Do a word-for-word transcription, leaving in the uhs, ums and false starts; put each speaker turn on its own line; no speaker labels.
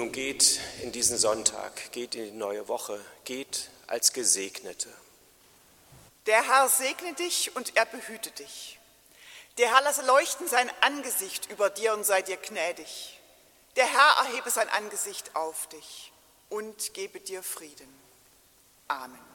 Nun geht in diesen Sonntag, geht in die neue Woche, geht als Gesegnete.
Der Herr segne dich und er behüte dich. Der Herr lasse leuchten sein Angesicht über dir und sei dir gnädig. Der Herr erhebe sein Angesicht auf dich und gebe dir Frieden. Amen.